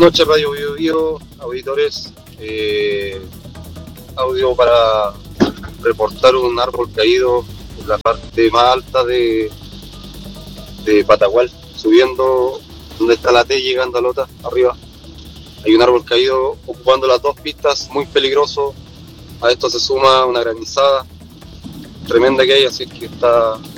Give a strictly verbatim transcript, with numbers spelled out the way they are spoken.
noches, Radio Bio Bio, auditores. Eh, audio para reportar un árbol caído en la parte más alta de, de Patagual, subiendo donde está la T, llegando a Lota, arriba. Hay un árbol caído ocupando las dos pistas, muy peligroso. A esto se suma una granizada tremenda que hay, así que está